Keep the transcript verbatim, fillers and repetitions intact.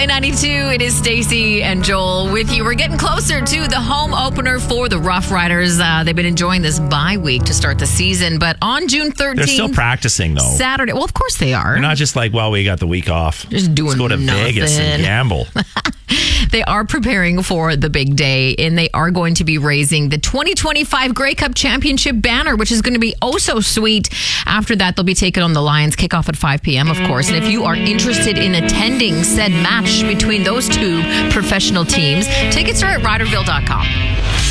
Play ninety-two, it is Stacey and Joel with you. We're getting closer to the home opener for the Rough Riders. Uh, they've been enjoying this bye week to start the season, but on June thirteenth... They're still practicing, though. Saturday. Well, of course they are. They're not just like, well, we got the week off. Just doing Let's go to nothing. Vegas and gamble. They are preparing for the big day, and they are going to be raising the twenty twenty-five Grey Cup Championship banner, which is going to be oh so sweet. After that, they'll be taking on the Lions. Kickoff at five p.m., of course. And if you are interested in attending said match between those two professional teams, tickets are at riderville dot com.